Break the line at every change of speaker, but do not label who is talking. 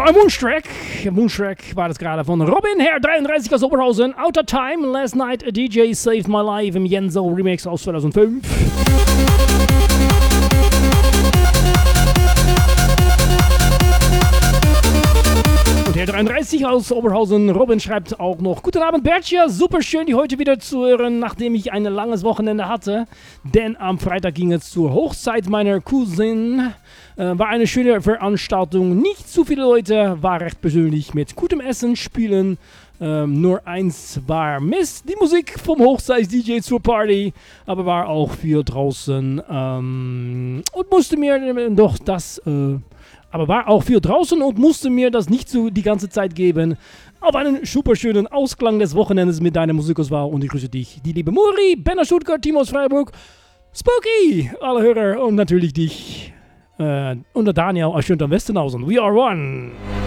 ein Wunschtrack. Wunschtrack war das gerade von Robin Herr 33 aus Oberhausen. Outer Time, Last Night a DJ Saved My Life im Jenso Remix aus 2005. Und Herr 33 aus Oberhausen, Robin schreibt auch noch: Guten Abend Bertja, super schön, die heute wieder zu hören, nachdem ich ein langes Wochenende hatte. Denn am Freitag ging es zur Hochzeit meiner Cousine. War eine schöne Veranstaltung, nicht zu viele Leute, war recht persönlich mit gutem Essen, Spielen. Nur eins war Mist, die Musik vom Hochzeits-DJ zur Party, aber war auch viel draußen und musste mir nicht so die ganze Zeit geben. Auf einen super schönen Ausklang des Wochenendes mit deiner Musikauswahl und ich grüße dich, die liebe Muri, Benner Stuttgart, Timo aus Freiburg, Spooky, alle Hörer und natürlich dich und der Daniel aus Schöntal Westenhausen. We are one!